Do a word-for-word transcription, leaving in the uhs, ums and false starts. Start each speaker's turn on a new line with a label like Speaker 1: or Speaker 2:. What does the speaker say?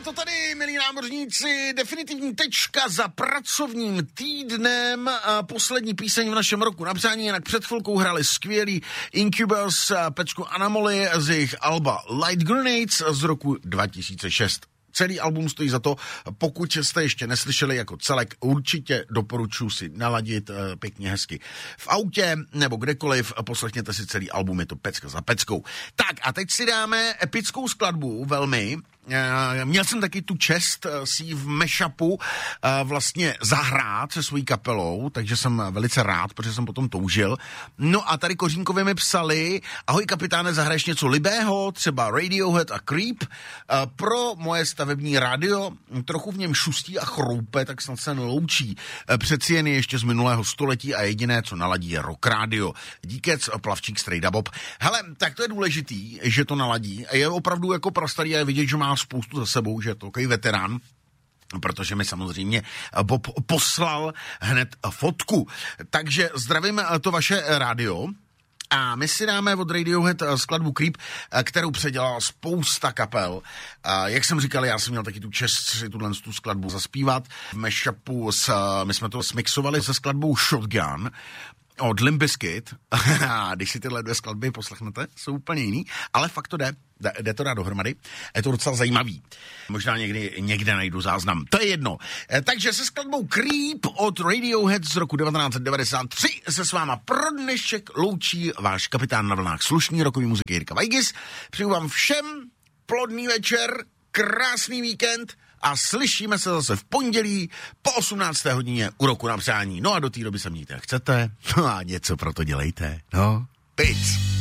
Speaker 1: to tady, milí námořníci, definitivní tečka za pracovním týdnem. Poslední píseň v našem roku na přání, jinak před chvilkou hráli skvělý Incubus, pecku Anomaly z jejich alba Light Grenades z roku dva tisíce šest. Celý album stojí za to, pokud jste ještě neslyšeli jako celek, určitě doporučuji si naladit e, pěkně hezky v autě nebo kdekoliv, poslechněte si celý album, je to pecka za peckou. Tak a teď si dáme epickou skladbu, velmi. E, měl jsem taky tu čest si ji v mashupu e, vlastně zahrát se svojí kapelou, takže jsem velice rád, protože jsem potom toužil. No a tady Kořínkovi mi psali, ahoj kapitáne, zahraješ něco libého, třeba Radiohead a Creep, e, pro moje stavební rádio, trochu v něm šustí a chroupe, tak snad se neloučí. E, přeci jen je ještě z minulého století a jediné, co naladí, je rock rádio. Díkec, plavčík Strejda Bob. Hele, tak to je důležitý, že to naladí. Je opravdu jako prastarý a je vidět, že má spoustu za sebou, že je to takový veterán, protože mi samozřejmě Bob poslal hned fotku. Takže zdravím to vaše rádio. A my si dáme od Radiohead skladbu Creep, kterou předělala spousta kapel. Jak jsem říkal, já jsem měl taky tu čest si tuhle tu skladbu zaspívat. V mashupu s, my jsme to smixovali se skladbou Shotgun od Limp Bizkit. Když si tyhle dvě skladby poslechnete, jsou úplně jiný, ale fakt to jde. Jde to dát dohromady. Je to docela zajímavý. Možná někdy, někde najdu záznam. To je jedno. Takže se skladbou Creep od Radiohead z roku devatenáct set devadesát tři se s váma pro dnešek loučí váš kapitán na vlnách slušný rokový muziky Jirka Vajgis. Přeju vám všem plodný večer, krásný víkend a slyšíme se zase v pondělí po osmnácté hodině u Roku na přání. No a do té doby se mějte jak chcete. No a něco pro to dělejte. No, pic.